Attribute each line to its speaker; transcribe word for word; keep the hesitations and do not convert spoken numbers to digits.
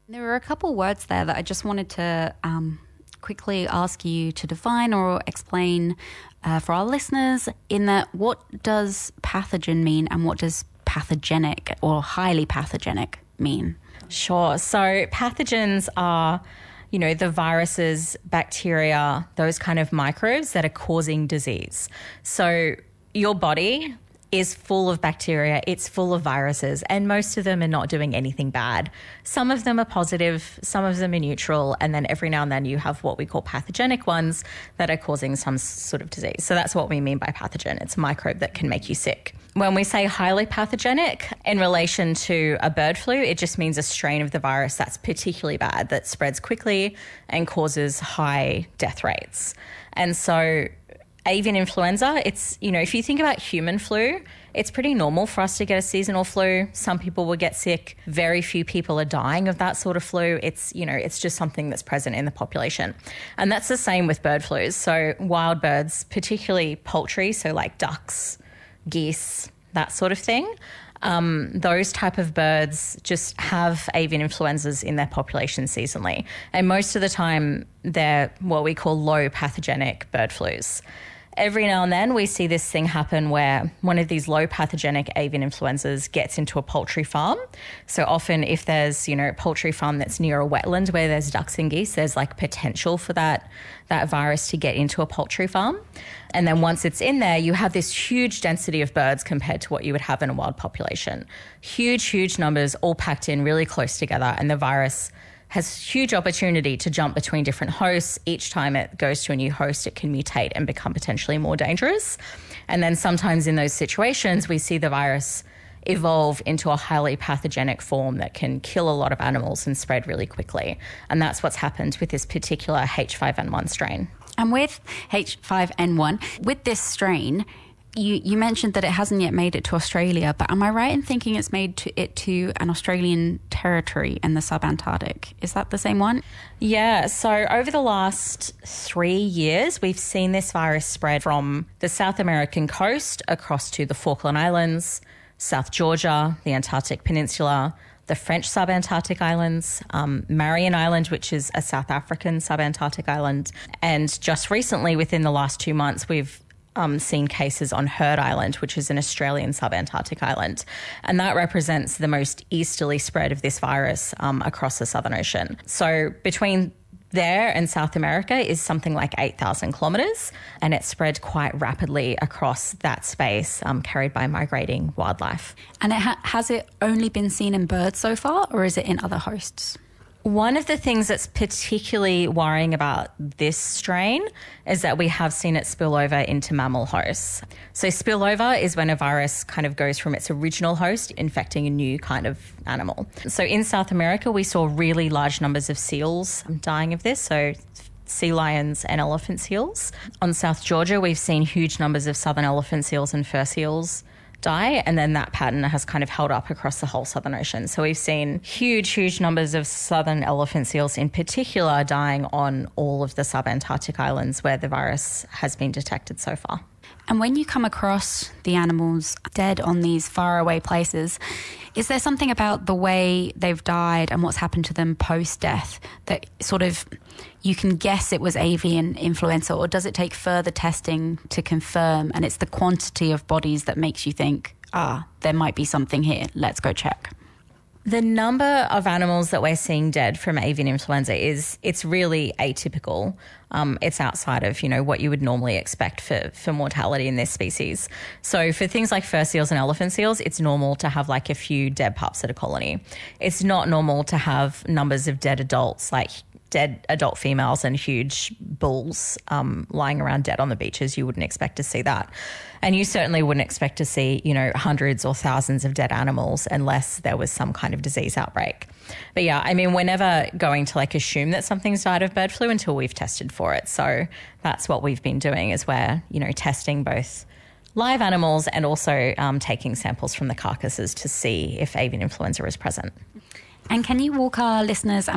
Speaker 1: There were a couple words there that I just wanted to um, quickly ask you to define or explain uh, for our listeners, in that what does pathogen mean and what does pathogenic or highly pathogenic mean?
Speaker 2: Sure. So pathogens are, you know, the viruses, bacteria, those kind of microbes that are causing disease. So your body is full of bacteria, it's full of viruses, and most of them are not doing anything bad. Some of them are positive, some of them are neutral, and then every now and then you have what we call pathogenic ones that are causing some sort of disease. So that's what we mean by pathogen. It's a microbe that can make you sick. When we say highly pathogenic in relation to a bird flu, it just means a strain of the virus that's particularly bad, that spreads quickly and causes high death rates. And so avian influenza, it's, you know, if you think about human flu, it's pretty normal for us to get a seasonal flu. Some people will get sick. Very few people are dying of that sort of flu. It's, you know, it's just something that's present in the population. And that's the same with bird flus. So wild birds, particularly poultry, so like ducks, geese, that sort of thing, um, those type of birds just have avian influenzas in their population seasonally. And most of the time, they're what we call low pathogenic bird flus. Every now and then we see this thing happen where one of these low pathogenic avian influenzas gets into a poultry farm. So often if there's, you know, a poultry farm that's near a wetland where there's ducks and geese, there's like potential for that, that virus to get into a poultry farm. And then once it's in there, you have this huge density of birds compared to what you would have in a wild population. Huge, huge numbers all packed in really close together, and the virus has huge opportunity to jump between different hosts. Each time it goes to a new host, it can mutate and become potentially more dangerous. And then sometimes in those situations, we see the virus evolve into a highly pathogenic form that can kill a lot of animals and spread really quickly. And that's what's happened with this particular H five N one strain.
Speaker 1: And with H five N one, with this strain, You, you mentioned that it hasn't yet made it to Australia, but am I right in thinking it's made to, it to an Australian territory in the subantarctic? Is that the same one?
Speaker 2: Yeah, so over the last three years, we've seen this virus spread from the South American coast across to the Falkland Islands, South Georgia, the Antarctic Peninsula, the French subantarctic islands, um, Marion Island, which is a South African subantarctic island. And just recently, within the last two months, we've Um, seen cases on Heard Island, which is an Australian subantarctic island. And that represents the most easterly spread of this virus um, across the Southern Ocean. So between there and South America is something like eight thousand kilometres, and it spread quite rapidly across that space, um, carried by migrating wildlife.
Speaker 1: And it ha- has it only been seen in birds so far, or is it in other hosts?
Speaker 2: One of the things that's particularly worrying about this strain is that we have seen it spill over into mammal hosts. So spillover is when a virus kind of goes from its original host, infecting a new kind of animal. So in South America, we saw really large numbers of seals dying of this, so sea lions and elephant seals. On South Georgia, we've seen huge numbers of southern elephant seals and fur seals die, and then that pattern has kind of held up across the whole Southern Ocean. So we've seen huge, huge numbers of southern elephant seals in particular dying on all of the subantarctic islands where the virus has been detected so far.
Speaker 1: And when you come across the animals dead on these faraway places, is there something about the way they've died and what's happened to them post-death that sort of you can guess it was avian influenza, or does it take further testing to confirm, and it's the quantity of bodies that makes you think, ah, there might be something here, let's go check?
Speaker 2: The number of animals that we're seeing dead from avian influenza is, it's really atypical. Um, it's outside of, you know, what you would normally expect for, for mortality in this species. So for things like fur seals and elephant seals, it's normal to have like a few dead pups at a colony. It's not normal to have numbers of dead adults, like dead adult females and huge bulls um, lying around dead on the beaches. You wouldn't expect to see that. And you certainly wouldn't expect to see, you know, hundreds or thousands of dead animals unless there was some kind of disease outbreak. But yeah, I mean, we're never going to like assume that something's died of bird flu until we've tested for it. So that's what we've been doing, is we're, you know, testing both live animals and also um, taking samples from the carcasses to see if avian influenza is present.
Speaker 1: And can you walk our listeners